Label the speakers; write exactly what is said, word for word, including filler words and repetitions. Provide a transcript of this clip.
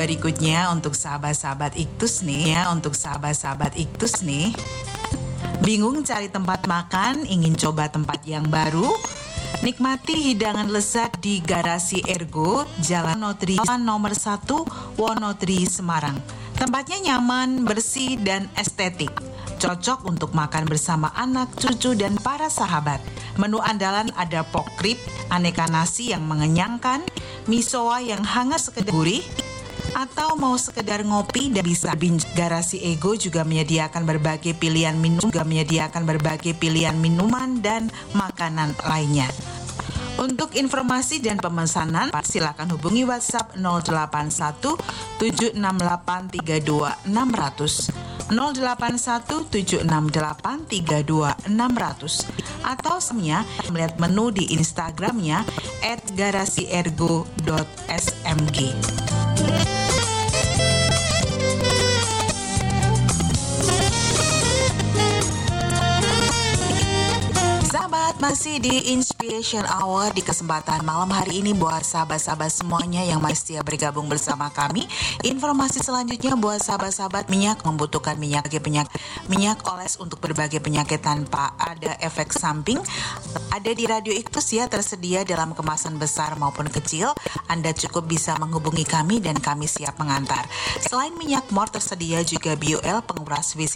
Speaker 1: berikutnya untuk sahabat-sahabat Iktus nih ya, untuk sahabat-sahabat Iktus nih. Bingung cari tempat makan, ingin coba tempat yang baru? Nikmati hidangan lezat di Garasi Ergo, Jalan Notri nomor satu, Wonodri, Semarang. Tempatnya nyaman, bersih, dan estetik. Cocok untuk makan bersama anak, cucu, dan para sahabat. Menu andalan ada pork rib, aneka nasi yang mengenyangkan, misoa yang hangat sekedar gurih, atau mau sekedar ngopi dan bisa binge. Garasi Ego juga menyediakan berbagai pilihan minum, juga menyediakan berbagai pilihan minuman dan makanan lainnya. Untuk informasi dan pemesanan, silakan hubungi WhatsApp nol delapan satu tujuh enam delapan tiga dua enam nol nol nol delapan satu tujuh enam delapan tiga dua enam nol nol atau semuanya melihat menu di Instagramnya et garasiergo dot s m g. Sahabat, masih di Inspiration Hour di kesempatan malam hari ini buat sahabat-sahabat semuanya yang masih setia bergabung bersama kami. Informasi selanjutnya buat sahabat-sahabat minyak membutuhkan minyak penyakit minyak oles untuk berbagai penyakit tanpa ada efek samping. Ada di Radio Iktus ya, tersedia dalam kemasan besar maupun kecil. Anda cukup bisa menghubungi kami dan kami siap mengantar. Selain minyak mor tersedia juga B U L penguras W C